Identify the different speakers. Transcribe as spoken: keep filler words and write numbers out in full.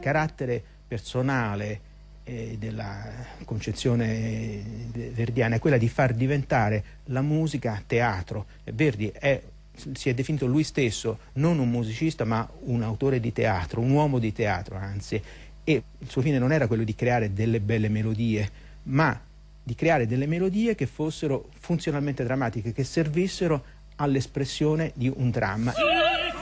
Speaker 1: carattere personale eh, della concezione verdiana è quella di far diventare la musica teatro. Verdi è, si è definito lui stesso non un musicista ma un autore di teatro, un uomo di teatro anzi, e il suo fine non era quello di creare delle belle melodie, ma di creare delle melodie che fossero funzionalmente drammatiche, che servissero all'espressione di un dramma.